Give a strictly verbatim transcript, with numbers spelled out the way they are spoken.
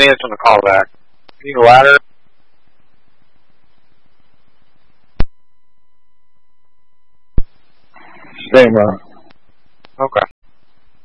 didn't answer the call back. Need a ladder? Same, uh. Okay.